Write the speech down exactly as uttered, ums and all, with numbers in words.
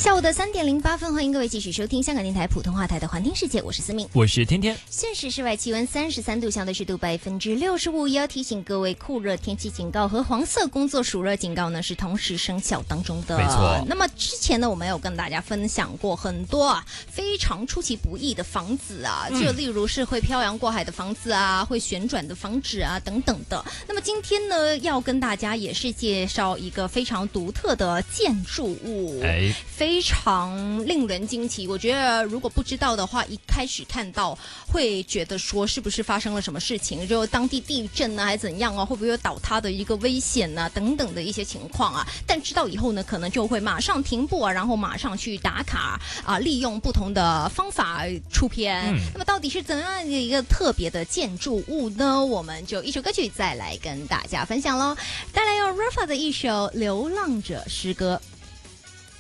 下午的三点零八分，欢迎各位继续收听香港电台普通话台的环听世界，我是思敏， 我是天天。 现时室外气温三十三度，相对湿度百分之六十五。也要提醒各位，酷热天气警告和黄色工作暑热警告呢是同时生效当中的。 没错。 那么之前呢，我们有跟大家分享过很多啊非常出其不意的房子啊， 嗯、 就例如是会漂洋过海的房子啊，会旋转的房子啊等等的。那么今天呢，要跟大家也是介绍一个非常独特的建筑物， 哎， 非常令人惊奇。我觉得如果不知道的话，一开始看到会觉得说是不是发生了什么事情，就当地地震啊还是怎样啊，会不会有倒塌的一个危险啊等等的一些情况啊。但知道以后呢，可能就会马上停步啊，然后马上去打卡啊，利用不同的方法出片。嗯、那么到底是怎样的一个特别的建筑物呢？我们就一首歌曲再来跟大家分享咯，带来由 Rafa 的一首《流浪者》诗歌。